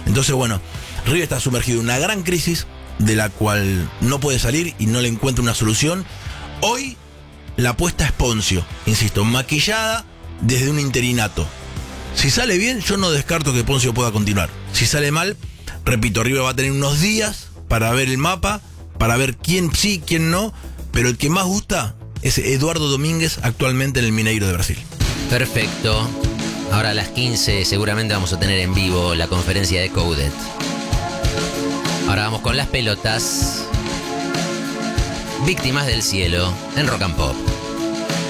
Entonces, bueno, River está sumergido en una gran crisis de la cual no puede salir y no le encuentra una solución. Hoy la apuesta es Ponzio, insisto, maquillada desde un interinato. Si sale bien, yo no descarto que Ponzio pueda continuar. Si sale mal, repito, River va a tener unos días para ver el mapa, para ver quién sí, quién no, pero el que más gusta es Eduardo Domínguez, actualmente en el Mineiro de Brasil. Perfecto. Ahora a las 15 seguramente vamos a tener en vivo la conferencia de Coudet. Ahora vamos con las pelotas. Víctimas del cielo en Rock and Pop.